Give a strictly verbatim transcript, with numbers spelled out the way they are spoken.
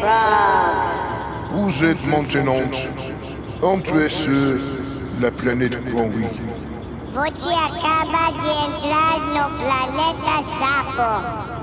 Frog. Vous êtes maintenant entré sur la planète Granwy. Voci acaba de entrar no planeta Sapo.